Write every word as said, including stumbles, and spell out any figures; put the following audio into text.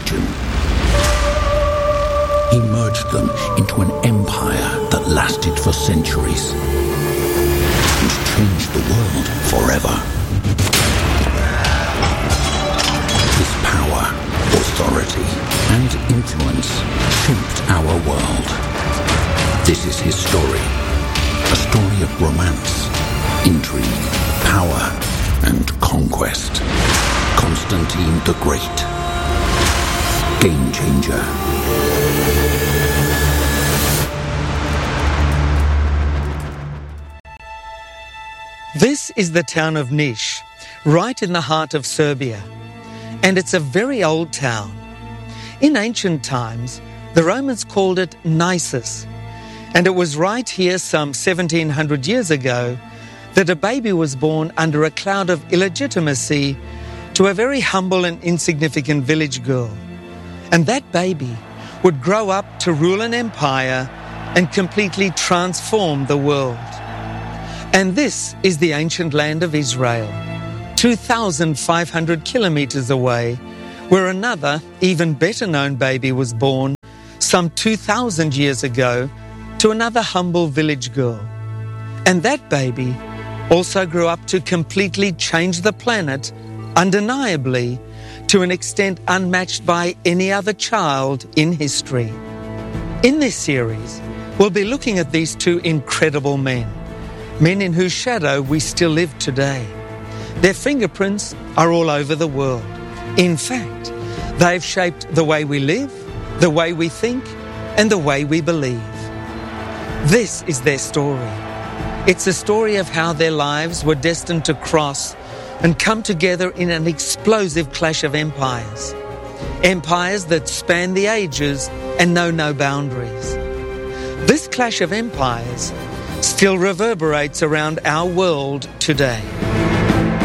region. He merged them into an empire that lasted for centuries and changed the world forever. His power, authority, and influence shaped our world. This is his story. A story of romance, intrigue, power, and conquest. Constantine the Great. Game changer. This is the town of Niš, right in the heart of Serbia. And it's a very old town. In ancient times, the Romans called it Nisus. And it was right here some seventeen hundred years ago that a baby was born under a cloud of illegitimacy to a very humble and insignificant village girl. And that baby would grow up to rule an empire and completely transform the world. And this is the ancient land of Israel, two thousand five hundred kilometers away, where another, even better known baby was born some two thousand years ago to another humble village girl. And that baby also grew up to completely change the planet, undeniably, to an extent unmatched by any other child in history. In this series, we'll be looking at these two incredible men, men in whose shadow we still live today. Their fingerprints are all over the world. In fact, they've shaped the way we live, the way we think, and the way we believe. This is their story. It's a story of how their lives were destined to cross and come together in an explosive clash of empires. Empires that span the ages and know no boundaries. This clash of empires still reverberates around our world today.